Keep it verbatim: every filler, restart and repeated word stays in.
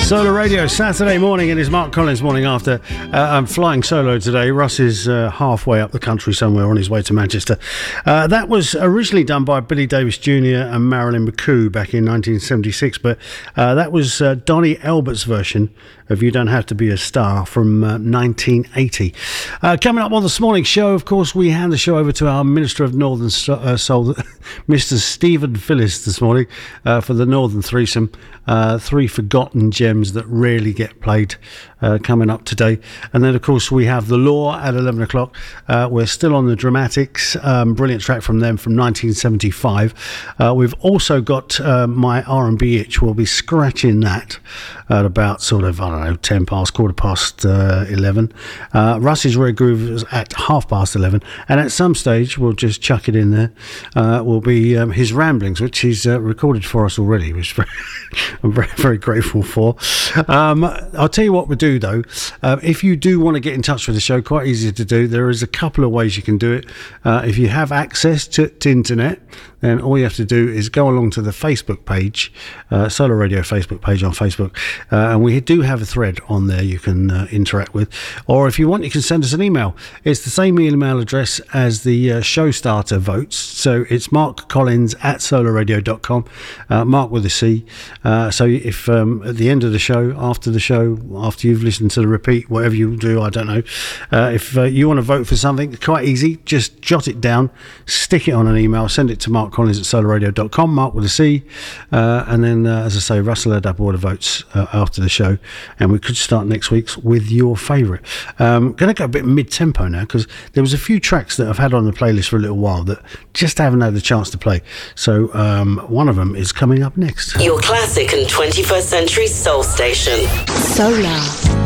Solar Radio, Saturday morning. It is Mark Collins morning after. Uh, I'm flying solo today. Russ is uh, halfway up the country somewhere on his way to Manchester. Uh, that was originally done by Billy Davis Junior and Marilyn McCoo back in nineteen seventy-six, but uh, that was uh, Donny Elbert's version of You Don't Have to Be a Star from uh, nineteen eighty. Uh, coming up on this morning's show, of course, we hand the show over to our Minister of Northern uh, Soul, Mister Stephen Phillis, this morning uh, for the Northern Threesome. Uh, three forgotten gems that rarely get played uh, coming up today. And then, of course, we have The Law at eleven o'clock. Uh, we're still on the Dramatics. Um, brilliant track from them from nineteen seventy-five. Uh, we've also got uh, my R and B itch. We'll be scratching that at about sort of, I don't know, ten past, quarter past uh, eleven. Uh, Russ's Red Groove is at half past eleven. And at some stage, we'll just chuck it in there, uh, will be um, his Ramblings, which he's uh, recorded for us already, which I'm very, very grateful for. Um, I'll tell you what we'll do, though. Uh, if you do want to get in touch with the show, quite easy to do. There is a couple of ways you can do it. Uh, if you have access to, to internet, then all you have to do is go along to the Facebook page, uh, Solar Radio Facebook page on Facebook, uh, and we do have a thread on there you can uh, interact with. Or if you want, you can send us an email. It's the same email address as the uh, show starter votes, so it's Mark Collins at solar radio dot com, uh, Mark with a C. Uh, so if um, at the end of the show, after the show, after you've listened to the repeat, whatever you do, I don't know, uh, if uh, you want to vote for something, quite easy, just jot it down, stick it on an email, send it to Mark Collins at solar radio dot com, Mark with a C, uh, and then uh, as I say, Russell had up all the votes uh, after the show, and we could start next week's with your favourite. Um, going to go a bit mid-tempo now, because there was a few tracks that I've had on the playlist for a little while that just haven't had the chance to play, so um, one of them is coming up next. Your classic and twenty-first century soul station. Solar.